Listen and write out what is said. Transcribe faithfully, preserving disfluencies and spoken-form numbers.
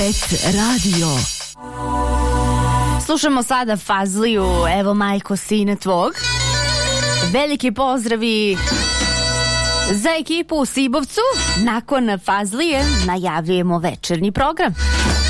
Et radio. Slušamo sada Fazliju, evo majko sine tvog. Veliki pozdravi za ekipu u Sibovcu. Nakon Fazlije najavljujemo večernji program.